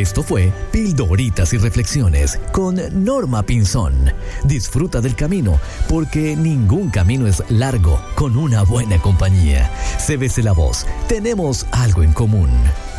Esto fue Pildoritas y Reflexiones con Norma Pinzón. Disfruta del camino, porque ningún camino es largo con una buena compañía. Cébese la voz, tenemos algo en común.